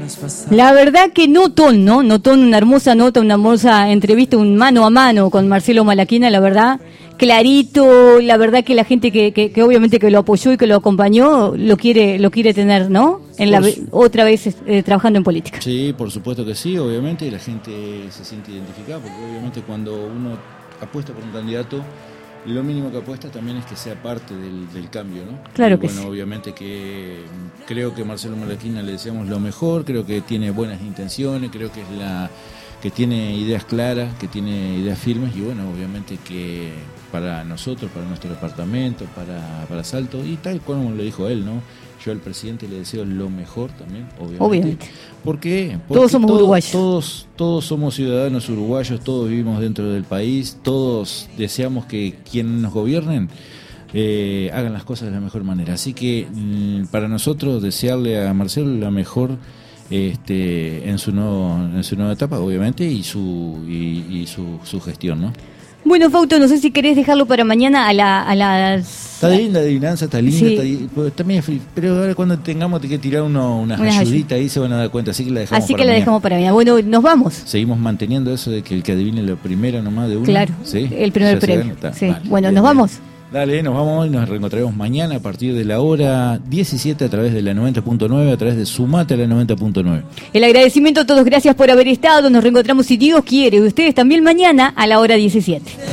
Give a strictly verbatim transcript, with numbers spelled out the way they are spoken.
La verdad que notón, ¿no? Notón una hermosa nota, una hermosa entrevista, un mano a mano con Marcelo Malaquina, la verdad, clarito, la verdad que la gente que, que, que obviamente que lo apoyó y que lo acompañó, lo quiere, lo quiere tener, ¿no? En la, otra vez eh, trabajando en política. Sí, por supuesto que sí, obviamente, y la gente se siente identificada, porque obviamente cuando uno apuesta por un candidato, lo mínimo que apuesta también es que sea parte del, del cambio, ¿no? Claro y que bueno, sí. Obviamente que creo que Marcelo Malaquina le deseamos lo mejor, creo que tiene buenas intenciones, creo que es la que tiene ideas claras, que tiene ideas firmes y bueno, obviamente que para nosotros, para nuestro departamento, para, para Salto y tal como lo dijo él, ¿no? Yo al presidente le deseo lo mejor también, obviamente. Obviamente. ¿Por qué? Porque todos somos todos, uruguayos. Todos, todos somos ciudadanos uruguayos, todos vivimos dentro del país, todos deseamos que quienes nos gobiernen eh, hagan las cosas de la mejor manera. Así que mm, para nosotros desearle a Marcelo la mejor este, en su nuevo, en su nueva etapa, obviamente, y su y, y su, su gestión, ¿no? Bueno, Fausto, no sé si querés dejarlo para mañana a, la, a las... Está bien la adivinanza, está linda, Sí. está, bien, pero, también, pero ahora cuando tengamos que tirar uno, unas Unas ayuditas ahí se van a dar cuenta, así que la dejamos Así para que la mañana. dejamos para mañana. Bueno, nos vamos. Seguimos manteniendo eso de que el que adivine lo primero nomás de uno. Claro, ¿sí? el primer Ya se premio. gana, está. Sí. Vale, Bueno, bien, nos bien. vamos. Dale, nos vamos y nos reencontraremos mañana a partir de la hora diecisiete a través de la noventa punto nueve, a través de Sumate a la noventa punto nueve. El agradecimiento a todos, gracias por haber estado. Nos reencontramos si Dios quiere. Y ustedes también mañana a la hora diecisiete.